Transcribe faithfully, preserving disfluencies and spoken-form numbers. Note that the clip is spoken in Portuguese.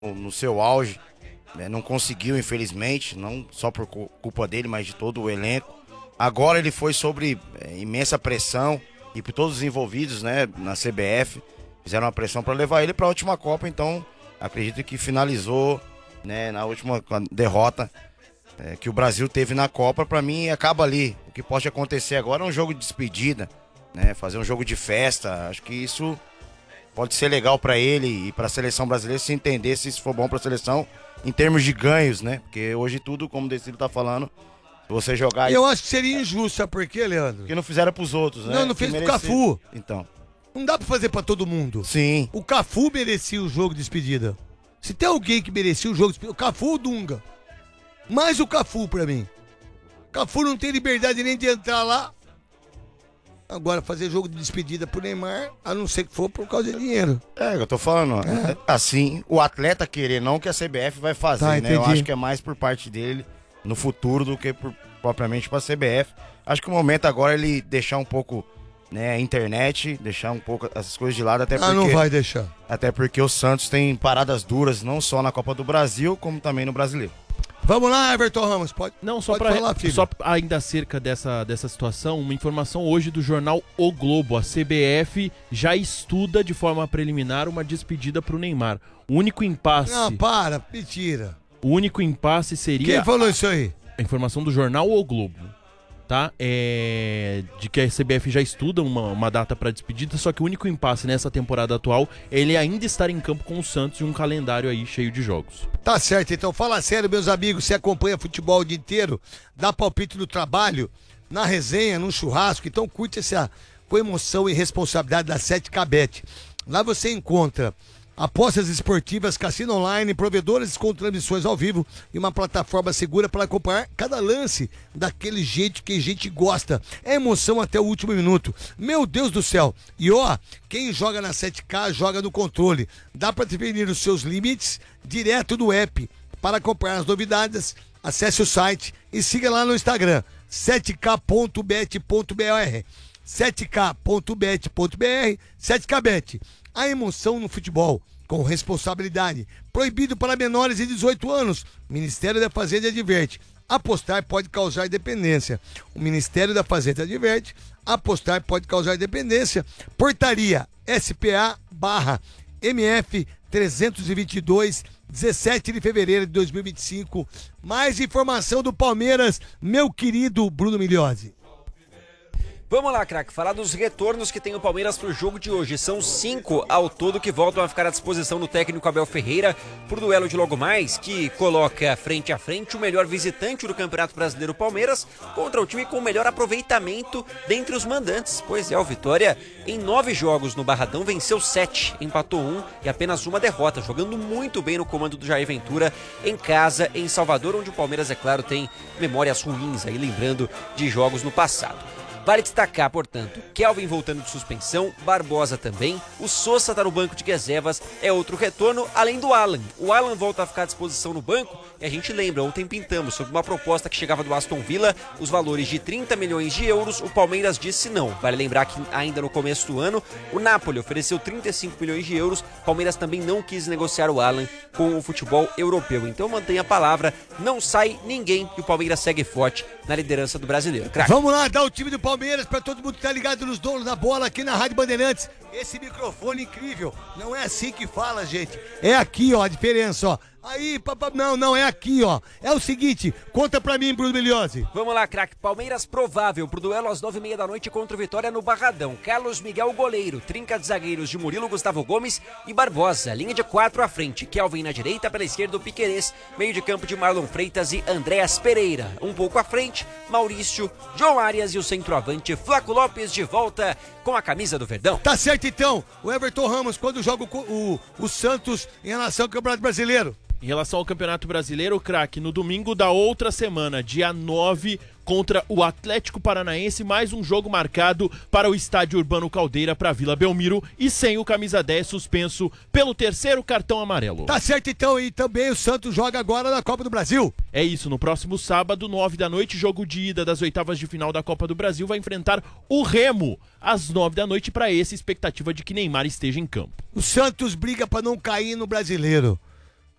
no seu auge, né? Não conseguiu, infelizmente, não só por culpa dele, mas de todo o elenco. Agora ele foi sobre é, imensa pressão e por todos os envolvidos, né, na C B F, fizeram uma pressão para levar ele para a última Copa, então acredito que finalizou, né, na última derrota é, que o Brasil teve na Copa. Para mim acaba ali. O que pode acontecer agora é um jogo de despedida, né, fazer um jogo de festa. Acho que isso pode ser legal para ele e para a seleção brasileira se entender, se isso for bom para a seleção em termos de ganhos, né? Porque hoje tudo, como o Decílio tá falando, se você jogar... Eu acho que seria injusto, sabe por quê, Leandro? Porque não fizeram pros outros, né? Não, não fez pro Cafu. Então. Não dá pra fazer pra todo mundo. Sim. O Cafu merecia o jogo de despedida. Se tem alguém que merecia o jogo de despedida, o Cafu ou o Dunga. Mais o Cafu pra mim. O Cafu não tem liberdade nem de entrar lá. Agora, fazer jogo de despedida pro Neymar, a não ser que for por causa de dinheiro. É, eu tô falando, é. assim, o atleta querer, não que a C B F vai fazer, tá, né? entendi. Eu acho que é mais por parte dele no futuro do que por, propriamente pra C B F. Acho que o momento agora é ele deixar um pouco, né, a internet, deixar um pouco essas coisas de lado, até porque... Ah, não vai deixar. Até porque o Santos tem paradas duras, não só na Copa do Brasil, como também no Brasileiro. Vamos lá, Everton Ramos, pode, Não, só pode para falar, filho. só ainda acerca dessa, dessa situação, uma informação hoje do jornal O Globo. A C B F já estuda de forma preliminar uma despedida para o Neymar. O único impasse... Não, para, mentira. O único impasse seria... Quem falou isso aí? A informação do jornal O Globo, tá? É... De que a C B F já estuda uma, uma data para despedida, só que o único impasse nessa temporada atual é ele ainda estar em campo com o Santos e um calendário aí cheio de jogos. Tá certo, então fala sério, meus amigos, você acompanha futebol o dia inteiro, dá palpite no trabalho, na resenha, no churrasco, então curte essa com emoção e responsabilidade da sete K Bet. Lá você encontra apostas esportivas, cassino online, provedores com transmissões ao vivo e uma plataforma segura para acompanhar cada lance daquele jeito que a gente gosta. É emoção até o último minuto. Meu Deus do céu. E ó, quem joga na sete K joga no controle. Dá para definir os seus limites direto do app. Para acompanhar as novidades, acesse o site e siga lá no Instagram, sete K ponto bet ponto b r. sete K ponto bet ponto b r, sete K Bet. A emoção no futebol, com responsabilidade. Proibido para menores de dezoito anos. O Ministério da Fazenda adverte. Apostar pode causar dependência. O Ministério da Fazenda adverte. Apostar pode causar dependência. Portaria S P A barra M F trezentos e vinte e dois, dezessete de fevereiro de dois mil e vinte e cinco. Mais informação do Palmeiras, meu querido Bruno Migliozzi. Vamos lá, craque, falar dos retornos que tem o Palmeiras pro jogo de hoje. São cinco ao todo que voltam a ficar à disposição do técnico Abel Ferreira pro duelo de logo mais, que coloca frente a frente o melhor visitante do Campeonato Brasileiro, Palmeiras, contra o time com o melhor aproveitamento dentre os mandantes. Pois é, o Vitória, em nove jogos no Barradão, venceu sete, empatou um e apenas uma derrota, jogando muito bem no comando do Jair Ventura em casa, em Salvador, onde o Palmeiras, é claro, tem memórias ruins aí, lembrando de jogos no passado. Vale destacar, portanto, Kelvin voltando de suspensão, Barbosa também, o Sousa tá no banco de reservas, é outro retorno, além do Alan. O Alan volta a ficar à disposição no banco e a gente lembra, ontem pintamos sobre uma proposta que chegava do Aston Villa, os valores de trinta milhões de euros, o Palmeiras disse não. Vale lembrar que ainda no começo do ano, o Napoli ofereceu trinta e cinco milhões de euros, o Palmeiras também não quis negociar o Alan com o futebol europeu. Então mantenha a palavra, não sai ninguém e o Palmeiras segue forte na liderança do brasileiro. Crack. Vamos lá, dá o time do Palmeiras pra todo mundo que tá ligado nos donos da bola aqui na Rádio Bandeirantes. Esse microfone incrível, não é assim que fala, gente. É aqui, ó, a diferença, ó. Aí, papai, não, não, é aqui, ó. É o seguinte, conta pra mim, Bruno Migliozzi. Vamos lá, craque. Palmeiras provável pro duelo às nove e meia da noite contra o Vitória no Barradão. Carlos Miguel, goleiro. Trinca de zagueiros de Murilo, Gustavo Gomes e Barbosa. Linha de quatro à frente. Kelvin na direita, pela esquerda o Piquerez. Meio de campo de Marlon Freitas e Andréas Pereira. Um pouco à frente, Maurício, João Arias e o centroavante Flaco Lopes de volta com a camisa do Verdão. Tá certo, então. O Everton Ramos, quando joga o, o, o Santos em relação ao Campeonato Brasileiro. Em relação ao Campeonato Brasileiro, craque, no domingo da outra semana, dia nove, contra o Atlético Paranaense, mais um jogo marcado para o Estádio Urbano Caldeira, para Vila Belmiro, e sem o camisa dez suspenso pelo terceiro cartão amarelo. Tá certo, então, e também o Santos joga agora na Copa do Brasil. É isso, no próximo sábado, nove da noite, jogo de ida das oitavas de final da Copa do Brasil, vai enfrentar o Remo às nove da noite, para essa expectativa de que Neymar esteja em campo. O Santos briga para não cair no Brasileiro.